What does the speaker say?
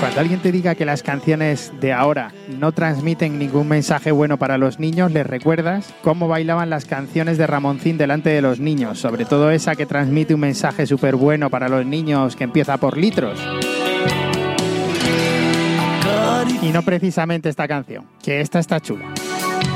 Cuando alguien te diga que las canciones de ahora no transmiten ningún mensaje bueno para los niños, les recuerdas cómo bailaban las canciones de Ramoncín delante de los niños, sobre todo esa que transmite un mensaje súper bueno para los niños que empieza por litros. Y no precisamente esta canción, que esta está chula.